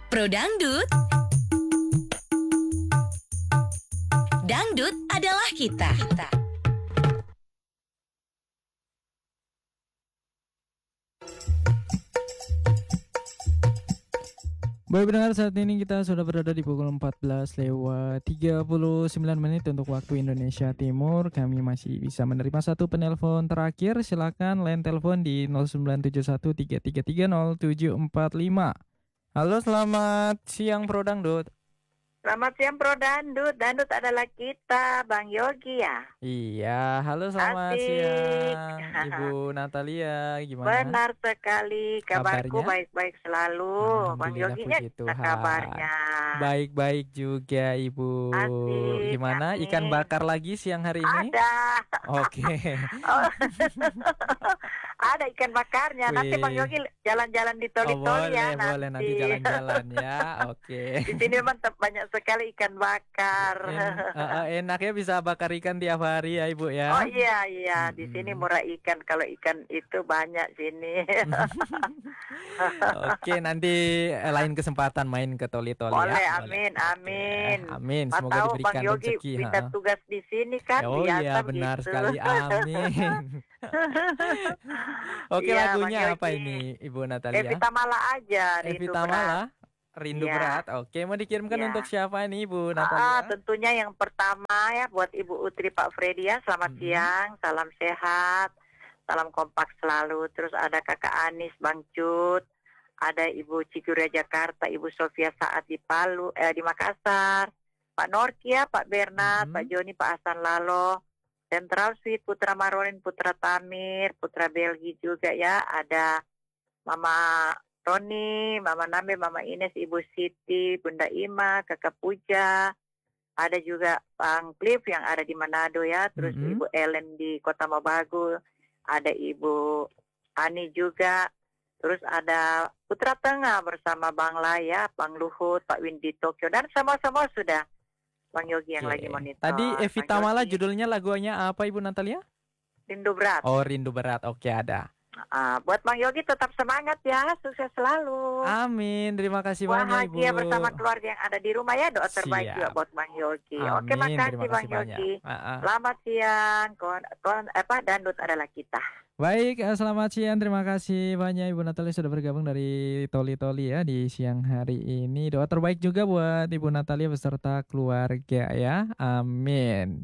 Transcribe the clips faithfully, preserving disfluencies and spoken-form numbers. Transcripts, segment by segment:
Pro Dangdut, dangdut adalah kita. Baik pendengar, saat ini kita sudah berada di pukul empat belas lewat tiga puluh sembilan menit untuk waktu Indonesia Timur. Kami masih bisa menerima satu penelpon terakhir. Silakan line telepon di nol sembilan tujuh satu tiga tiga tiga nol tujuh empat lima. Halo, selamat siang Pro Dangdut. Selamat siang Pro Dangdut. Dangdut adalah kita, Bang Yogi ya. Iya, halo selamat Asik. siang Ibu Natalia, gimana? Benar sekali, kabarku Kabarnya? baik-baik selalu. Bang Alhamdulillah, Yoginya puji gimana Tuhan. kabarnya? Baik-baik juga Ibu. Asik, Gimana amin. ikan bakar lagi siang hari ini? Ada. Oke. Oh. Ada ikan bakarnya. Nanti Wih. Bang Yogi jalan-jalan di Oh, Toli-Toli boleh, ya. boleh nanti jalan-jalan ya. Oke. Di sini memang te- banyak sekali ikan bakar. En- eh, eh, enaknya bisa bakar ikan tiap hari ya Ibu ya. Oh iya iya, di Mm-mm. sini murah ikan. Kalau ikan itu banyak sini. Oke, nanti eh, lain kesempatan main ke Toli-Toli Boleh, ya. amin, Oke, amin. amin. Mas Semoga tahu diberikan Bang Yogi rezeki. bisa ha. tugas di sini kan? Oh biasa iya, benar gitu. sekali. Amin. Oke, Iya, lagunya Bang apa Yogi. ini Ibu Evi Natalia? Tamala aja, Evi Rindu Tamala, Berat. Rindu Iya. Berat. Oke, mau dikirimkan Iya. untuk siapa nih Ibu Ah, Natalia? tentunya yang pertama ya buat Ibu Utri Pak Freddy ya. Selamat Mm-mm. siang, salam sehat, salam kompak selalu. Terus ada Kakak Anis, Bang Cut, ada Ibu Ciguria Jakarta, Ibu Sofia Saat di Palu, eh di Makassar, Pak Norkia, Pak Bernard, Mhm. Pak Joni, Pak Hasan Lalo, Central Suite, Putra Maronin, Putra Tamir, Putra Belgi juga ya. Ada Mama Tony, Mama Nambe, Mama Ines, Ibu Siti, Bunda Ima, Kakak Puja. Ada juga Bang Cliff yang ada di Manado ya. Terus Mhm. Ibu Ellen di Kota Mabagu. Ada Ibu Ani juga. Terus ada Putra Tengah bersama Bang Laya, Bang Luhut, Pak Windy Tokyo. Dan sama-sama sudah Bang Yogi yang Oke. lagi monitor. Tadi Evi Bang Tamala Yogi, judulnya lagunya apa Ibu Natalia? Rindu Berat. Oh, Rindu Berat. Oke, ada. Ah, buat Bang Yogi tetap semangat ya. Sukses selalu. Amin. Terima kasih banyak Ibu. Bahagia bersama keluarga yang ada di rumah ya. Doa terbaik Siap. juga buat Bang Yogi. Oke, Amin. makasih Terima Bang kasih banyak. Yogi. Ah, ah. Selamat siang. Kon, kon, apa Dangdut adalah kita. Baik, eh, selamat siang. Terima kasih banyak Ibu Natalia sudah bergabung dari Toli-Toli ya di siang hari ini. Doa terbaik juga buat Ibu Natalia beserta keluarga ya. Amin.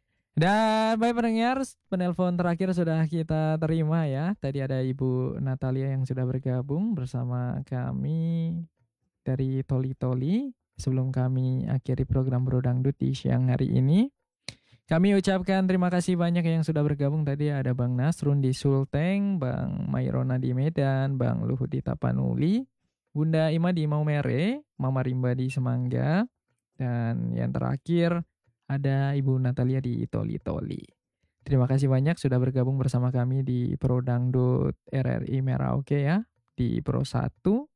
Dan baik pendengar, penelpon terakhir sudah kita terima ya. Tadi ada Ibu Natalia yang sudah bergabung bersama kami dari Toli-Toli. Sebelum kami akhiri program Bro Dangdut di siang hari ini, kami ucapkan terima kasih banyak yang sudah bergabung. Tadi ada Bang Nasrun di Sulteng, Bang Mairona di Medan, Bang Luhut di Tapanuli, Bunda Ima di Maumere, Mama Rimba di Semangga, dan yang terakhir ada Ibu Natalia di Toli-Toli. Terima kasih banyak sudah bergabung bersama kami di Pro Dangdut R R I Merauke ya, di Pro satu.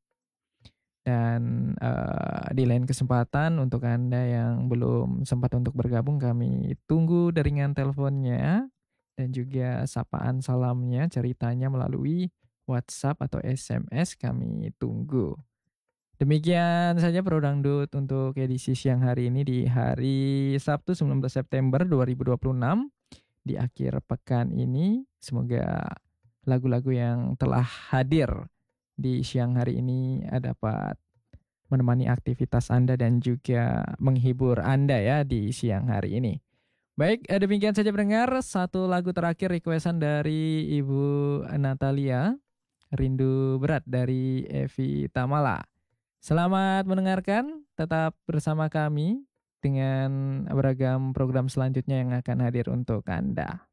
Dan uh, di lain kesempatan untuk Anda yang belum sempat untuk bergabung, kami tunggu deringan teleponnya dan juga sapaan salamnya, ceritanya melalui WhatsApp atau S M S kami tunggu. Demikian saja Pro Dangdut untuk edisi siang hari ini di hari Sabtu sembilan belas September dua ribu dua puluh enam. Di akhir pekan ini, semoga lagu-lagu yang telah hadir di siang hari ini dapat menemani aktivitas Anda dan juga menghibur Anda ya di siang hari ini. Baik, demikian saja pendengar. Satu lagu terakhir requestan dari Ibu Natalia, Rindu Berat dari Evi Tamala. Selamat mendengarkan, tetap bersama kami dengan beragam program selanjutnya yang akan hadir untuk Anda.